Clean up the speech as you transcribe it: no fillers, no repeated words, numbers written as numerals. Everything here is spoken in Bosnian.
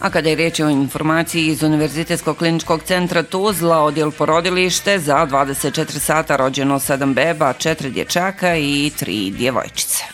A kada je riječ o informaciji iz Univerzitetskog kliničkog centra Tuzla, odjel porodilište, za 24 sata rođeno 7 beba, 4 dječaka i 3 djevojčice.